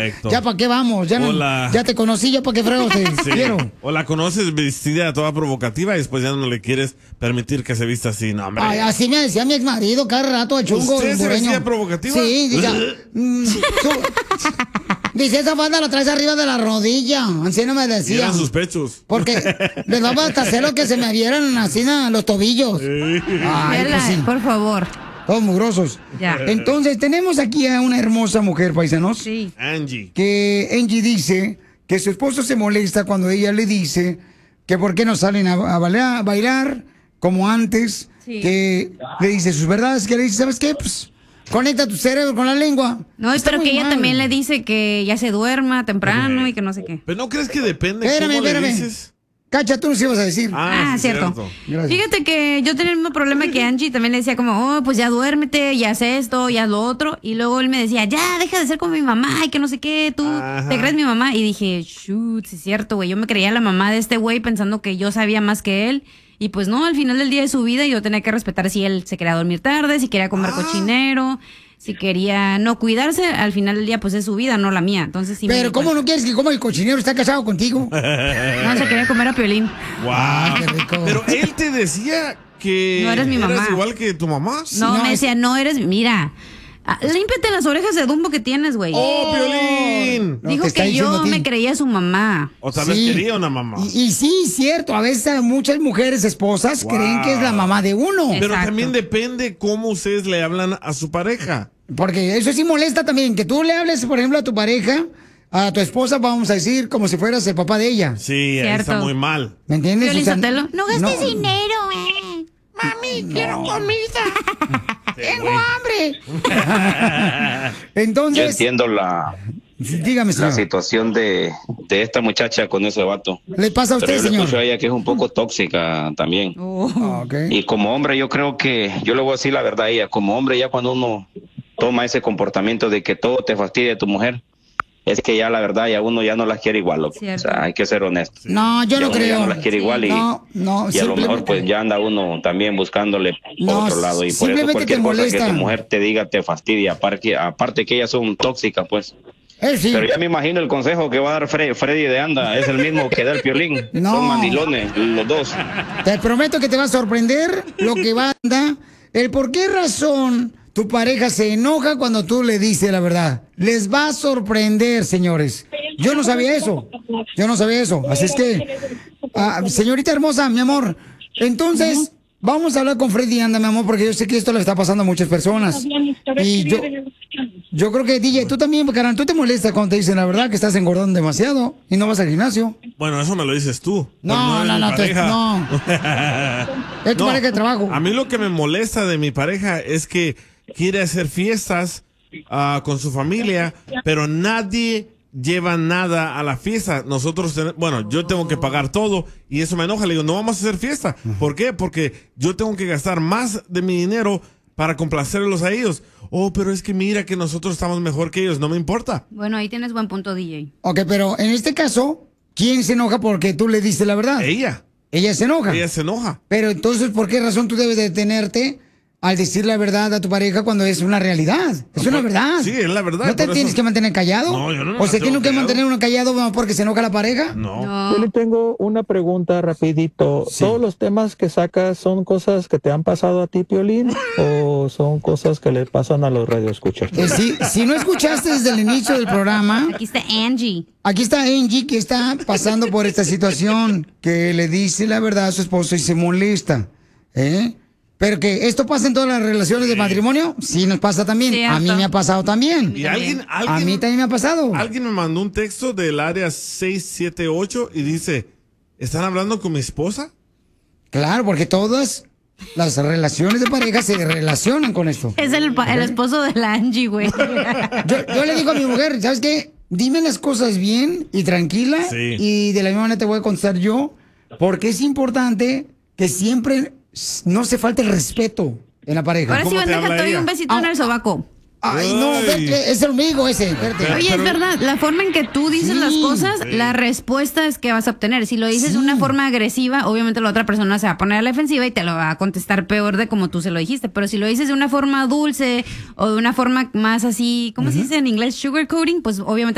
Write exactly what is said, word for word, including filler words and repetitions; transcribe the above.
Correcto. Ya para qué vamos, ya, no, la... ya te conocí, ya para qué fregos te sí. quiero. O la conoces vestida toda provocativa y después ya no le quieres permitir que se vista así, no, hombre. Ay, así me decía mi exmarido cada rato, el chungo. ¿Usted se hondureño. vestía provocativa? Sí, dice, mm, dice, esa banda la traes arriba de la rodilla, así no me decía. Y eran sus pechos. Porque les daba hasta celo que se me vieran así en los tobillos. Sí. Ay, pues sí. Por favor. Todos mugrosos. Ya. Entonces, tenemos aquí a una hermosa mujer, paisanos. Sí. Angie. Que Angie dice que su esposo se molesta cuando ella le dice que por qué no salen a, a bailar, a bailar como antes. Sí. Que le dice sus verdades, que le dice, ¿sabes qué? Pues conecta tu cerebro con la lengua. No, espero que ella mal. también le dice que ya se duerma temprano y que no sé qué. Pero ¿no crees que depende espérame, cómo espérame. le dices? Cacha, tú nos ibas a decir. Ah, ah sí, cierto. Fíjate que yo tenía el mismo problema que Angie. También le decía como, oh, pues ya duérmete, ya haz esto, ya haz lo otro. Y luego él me decía, ya, deja de ser como mi mamá y que no sé qué, tú Ajá. te crees mi mamá. Y dije, shoot, sí es cierto, güey. Yo me creía la mamá de este güey pensando que yo sabía más que él. Y pues no, al final del día de su vida yo tenía que respetar si él se quería dormir tarde, si quería comer ah. cochinero, si quería no cuidarse, al final del día pues es su vida, no la mía. Entonces sí. Pero ¿cómo no quieres que coma el cochinero? ¿Está casado contigo? No, se quería comer a Piolín. Wow. Ah, qué rico. Pero él te decía que no eres mi mamá. ¿Eras igual que tu mamá? No, no me es... decía, no eres, mira, límpiate las orejas de Dumbo que tienes, güey. ¡Oh, Piolín! Dijo no, que yo me creía su mamá. O tal vez sí. quería una mamá. Y, y sí, cierto. A veces muchas mujeres esposas wow. creen que es la mamá de uno. Pero Exacto. también depende cómo ustedes le hablan a su pareja. Porque eso sí molesta también. Que tú le hables, por ejemplo, a tu pareja, a tu esposa, vamos a decir, como si fueras el papá de ella. Sí, ahí está muy mal. ¿Me entiendes? O sea, no gastes no. dinero, eh. Mami, no. quiero comida. ¡Tengo hambre! Entonces... Yo entiendo la, dígame, la situación de, de esta muchacha con ese vato. ¿Le pasa a usted, Pero yo señor? le escucho a ella que es un poco tóxica también. Oh. Okay. Y como hombre yo creo que, yo le voy a decir la verdad a ella, como hombre ya cuando uno toma ese comportamiento de que todo te fastidia de tu mujer, es que ya la verdad ya uno ya no las quiere igual, loco. O sea, hay que ser honesto. No, yo ya no creo. Ya no las quiere igual y, no, no, y a lo mejor pues ya anda uno también buscándole por no, otro lado. Y por eso cualquier cosa molesta. que tu mujer te diga te fastidia. Aparte, aparte que ellas son tóxicas, pues. Eh, sí. Pero ya me imagino el consejo que va a dar Fre Freddy de Anda. Es el mismo que da el Piolín. No. Son mandilones, los dos. Te prometo que te va a sorprender lo que va a dar. El por qué razón tu pareja se enoja cuando tú le dices la verdad. Les va a sorprender, señores. Yo no sabía eso. Yo no sabía eso. Así es que, uh, señorita hermosa, mi amor, entonces vamos a hablar con Freddy Anda, mi amor, porque yo sé que esto le está pasando a muchas personas. Y yo, yo creo que, D J, tú también, carnal, tú te molestas cuando te dicen la verdad que estás engordando demasiado y no vas al gimnasio. Bueno, eso me lo dices tú. No, no, no, te, no. Es tu no, pareja de trabajo. A mí lo que me molesta de mi pareja es que quiere hacer fiestas uh, con su familia, pero nadie lleva nada a la fiesta. Nosotros, ten- bueno, yo tengo que pagar todo y eso me enoja. Le digo, no vamos a hacer fiesta. ¿Por qué? Porque yo tengo que gastar más de mi dinero para complacerlos a ellos. Oh, pero es que mira que nosotros estamos mejor que ellos, no me importa. Bueno, ahí tienes buen punto, D J. Ok, pero en este caso, ¿quién se enoja porque tú le diste la verdad? Ella. Ella se enoja. Ella se enoja. Pero entonces, ¿por qué razón tú debes detenerte al decir la verdad a tu pareja cuando es una realidad? Es una verdad. Sí, es la verdad. ¿No te por tienes eso- que mantener callado? No, yo no me ¿O se mantengo tiene que callado. mantener uno callado bueno, porque se enoja la pareja? No. No. Yo le tengo una pregunta rapidito. Sí. ¿Todos los temas que sacas son cosas que te han pasado a ti, Piolín, o son cosas que le pasan a los radioescuchas? Eh, si, si no escuchaste desde el inicio del programa, Aquí está Angie. aquí está Angie que está pasando por esta situación, que le dice la verdad a su esposo y se molesta. ¿Eh? Pero que esto pasa en todas las relaciones de matrimonio, sí nos pasa también. Cierto. A mí me ha pasado también. Y alguien, alguien, A mí también me ha pasado. alguien me mandó un texto del área seis siete ocho y dice, ¿están hablando con mi esposa? Claro, porque todas las relaciones de pareja se relacionan con esto. Es el, pa- el esposo de la Angie, güey. Yo, yo le digo a mi mujer, ¿sabes qué? Dime las cosas bien y tranquila. Sí. Y de la misma manera te voy a contestar yo. Porque es importante que siempre no se falte el respeto en la pareja. Ahora sí, ¿Cómo te bandeja, habla te doy ella? un besito en el sobaco. Ay, no, Ay. vete, es el amigo ese. Espérate. Oye, es verdad, la forma en que tú dices Sí. las cosas, la respuesta es que vas a obtener. Si lo dices Sí. de una forma agresiva, obviamente la otra persona se va a poner a la defensiva y te lo va a contestar peor de como tú se lo dijiste. Pero si lo dices de una forma dulce o de una forma más así, ¿cómo se dice en inglés? Sugarcoating, pues obviamente